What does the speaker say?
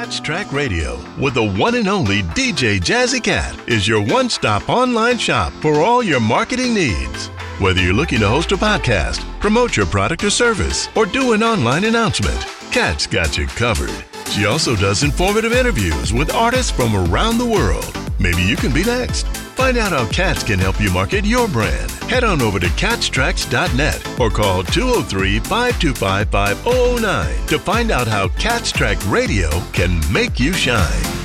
Catch Track Radio with the one and only DJ Jazzy Cat is your one-stop online shop for all your marketing needs. Whether you're looking to host a podcast, promote your product or service, or do an online announcement, Cat's got you covered. She also does informative interviews with artists from around the world. Maybe you can be next. Find out how Cats can help you market your brand. Head on over to catstracks.net or call 203-525-5009 to find out how Cat's Track Radio can make you shine.